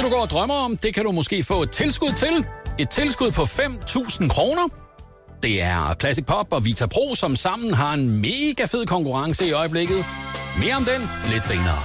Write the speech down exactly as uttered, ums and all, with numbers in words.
Det, du går og drømmer om, det kan du måske få et tilskud til. Et tilskud på fem tusind kroner. Det er Classic Pop og Vita Pro, som sammen har en mega fed konkurrence i øjeblikket. Mere om den lidt senere.